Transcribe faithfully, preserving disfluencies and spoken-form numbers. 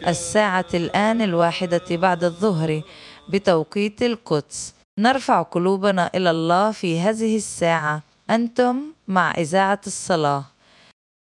الساعة الآن الواحدة بعد الظهر بتوقيت القدس. نرفع قلوبنا إلى الله في هذه الساعة. أنتم مع إذاعة الصلاة.